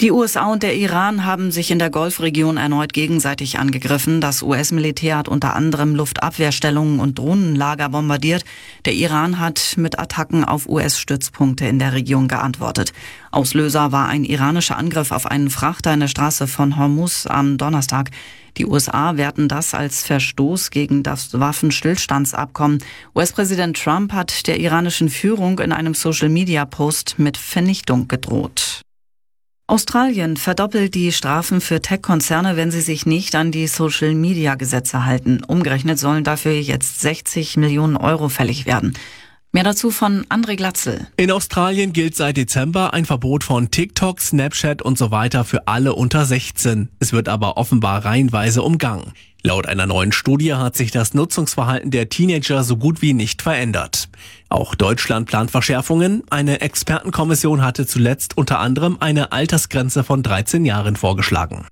Die USA und der Iran haben sich in der Golfregion erneut gegenseitig angegriffen. Das US-Militär hat unter anderem Luftabwehrstellungen und Drohnenlager bombardiert. Der Iran hat mit Attacken auf US-Stützpunkte in der Region geantwortet. Auslöser war ein iranischer Angriff auf einen Frachter in der Straße von Hormuz am Donnerstag. Die USA werten das als Verstoß gegen das Waffenstillstandsabkommen. US-Präsident Trump hat der iranischen Führung in einem Social-Media-Post mit Vernichtung gedroht. Australien verdoppelt die Strafen für Tech-Konzerne, wenn sie sich nicht an die Social-Media-Gesetze halten. Umgerechnet sollen dafür jetzt 60 Millionen Euro fällig werden. Mehr dazu von André Glatzel. In Australien gilt seit Dezember ein Verbot von TikTok, Snapchat und so weiter für alle unter 16. Es wird aber offenbar reihenweise umgangen. Laut einer neuen Studie hat sich das Nutzungsverhalten der Teenager so gut wie nicht verändert. Auch Deutschland plant Verschärfungen. Eine Expertenkommission hatte zuletzt unter anderem eine Altersgrenze von 13 Jahren vorgeschlagen.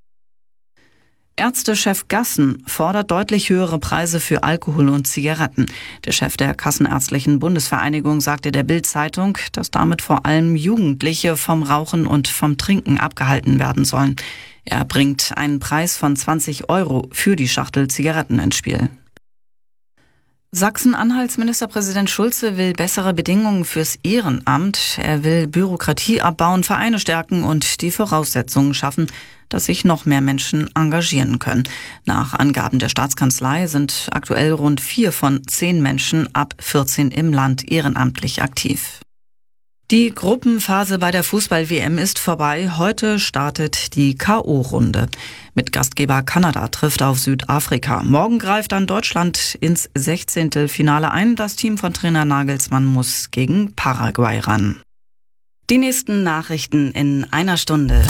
Ärztechef Gassen fordert deutlich höhere Preise für Alkohol und Zigaretten. Der Chef der Kassenärztlichen Bundesvereinigung sagte der Bild-Zeitung, dass damit vor allem Jugendliche vom Rauchen und vom Trinken abgehalten werden sollen. Er bringt einen Preis von 20 Euro für die Schachtel Zigaretten ins Spiel. Sachsen-Anhalts Ministerpräsident Schulze will bessere Bedingungen fürs Ehrenamt. Er will Bürokratie abbauen, Vereine stärken und die Voraussetzungen schaffen, dass sich noch mehr Menschen engagieren können. Nach Angaben der Staatskanzlei sind aktuell rund 4 von 10 Menschen ab 14 im Land ehrenamtlich aktiv. Die Gruppenphase bei der Fußball-WM ist vorbei. Heute startet die K.O.-Runde. Mit Gastgeber Kanada trifft auf Südafrika. Morgen greift dann Deutschland ins 16. Finale ein. Das Team von Trainer Nagelsmann muss gegen Paraguay ran. Die nächsten Nachrichten in einer Stunde.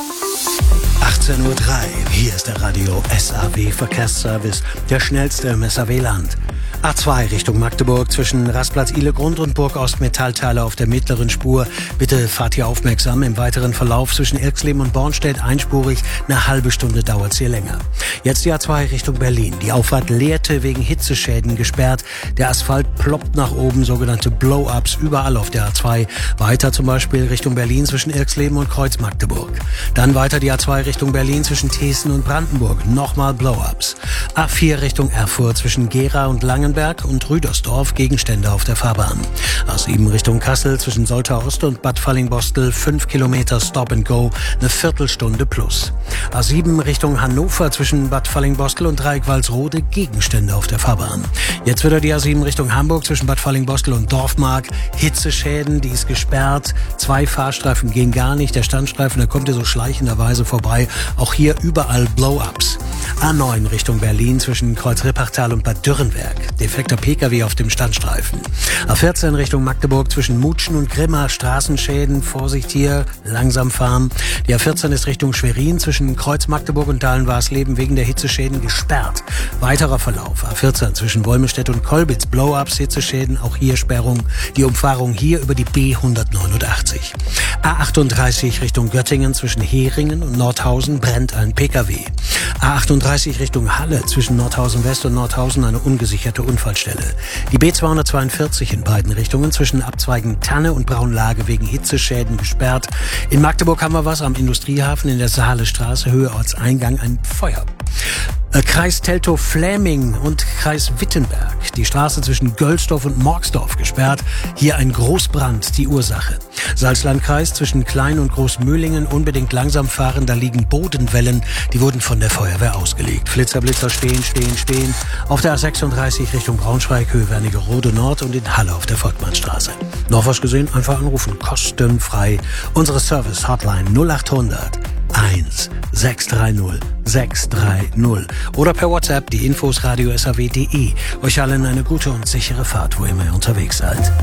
18:03 Uhr, hier ist der Radio SAW Verkehrsservice, der schnellste im SAW-Land. A2 Richtung Magdeburg zwischen Rastplatz-Ihlegrund und Burg-Ost Metallteile auf der mittleren Spur. Bitte fahrt hier aufmerksam. Im weiteren Verlauf zwischen Irxleben und Bornstedt einspurig. Eine halbe Stunde dauert es hier länger. Jetzt die A2 Richtung Berlin. Die Auffahrt Lehrte wegen Hitzeschäden gesperrt. Der Asphalt ploppt nach oben, sogenannte Blow-Ups überall auf der A2. Weiter zum Beispiel Richtung Berlin zwischen Irxleben und Kreuz Magdeburg. Dann weiter die A2 Richtung Berlin zwischen Thesen und Brandenburg. Nochmal Blow-Ups. A4 Richtung Erfurt zwischen Gera und Langenberg und Rüdersdorf, Gegenstände auf der Fahrbahn. A7 Richtung Kassel zwischen Soltau Ost und Bad Fallingbostel 5 Kilometer Stop and Go, eine Viertelstunde plus. A7 Richtung Hannover zwischen Bad Fallingbostel und Dreieck-Walsrode, Gegenstände auf der Fahrbahn. Jetzt wieder die A7 Richtung Hamburg zwischen Bad Fallingbostel und Dorfmark. Hitzeschäden, die ist gesperrt. 2 Fahrstreifen gehen gar nicht. Der Standstreifen, der kommt hier so schleichenderweise vorbei. Auch hier überall Blow-Ups. A9 Richtung Berlin zwischen Kreuz-Rippachtal und Bad Dürrenberg. Defekter Pkw auf dem Standstreifen. A14 Richtung Magdeburg zwischen Mutschen und Grimma. Straßenschäden. Vorsicht hier, langsam fahren. Die A14 ist Richtung Schwerin zwischen Kreuz Magdeburg und Dahlen-Warsleben wegen der Hitzeschäden gesperrt. Weiterer Verlauf. A14 zwischen Wolmestedt und Kolbitz. Blow-ups, Hitzeschäden, auch hier Sperrung. Die Umfahrung hier über die B189. A38 Richtung Göttingen zwischen Heringen und Nordhausen brennt ein Pkw. A38 Richtung Halle zwischen Nordhausen West und Nordhausen eine ungesicherte Unfallstelle. Die B242 in beiden Richtungen zwischen Abzweigen Tanne und Braunlage wegen Hitzeschäden gesperrt. In Magdeburg haben wir was am Industriehafen in der Saalestraße, Höhe Ortseingang, ein Feuer. Kreis Teltow-Fläming und Kreis Wittenberg. Die Straße zwischen Gölsdorf und Morgsdorf gesperrt. Hier ein Großbrand, die Ursache. Salzlandkreis zwischen Klein- und Großmühlingen unbedingt langsam fahren. Da liegen Bodenwellen, die wurden von der Feuerwehr ausgelegt. Flitzer, stehen. Auf der A36 Richtung Braunschweig, Höhe Wernigerode Nord und in Halle auf der Volkmannstraße. Noch was gesehen? Einfach anrufen, kostenfrei. Unsere Service-Hotline 0800 1630 630 oder per WhatsApp die Infos radio.saw.de. Euch allen eine gute und sichere Fahrt, wo immer ihr unterwegs seid.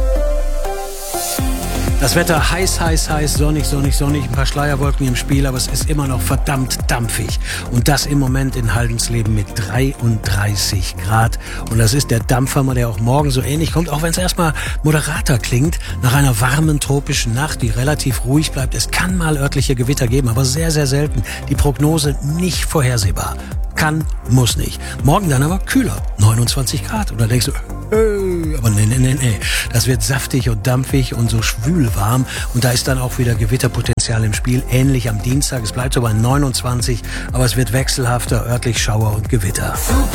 Das Wetter heiß, sonnig, ein paar Schleierwolken im Spiel, aber es ist immer noch verdammt dampfig. Und das im Moment in Haldensleben mit 33 Grad. Und das ist der Dampfhammer, der auch morgen so ähnlich kommt, auch wenn es erstmal moderater klingt, nach einer warmen tropischen Nacht, die relativ ruhig bleibt. Es kann mal örtliche Gewitter geben, aber sehr, sehr selten. Die Prognose nicht vorhersehbar. Kann, muss nicht. Morgen dann aber kühler, 29 Grad. Und dann denkst du, aber nee. Das wird saftig und dampfig und so schwül warm. Und da ist dann auch wieder Gewitterpotenzial im Spiel. Ähnlich am Dienstag. Es bleibt so bei 29, aber es wird wechselhafter, örtlich Schauer und Gewitter.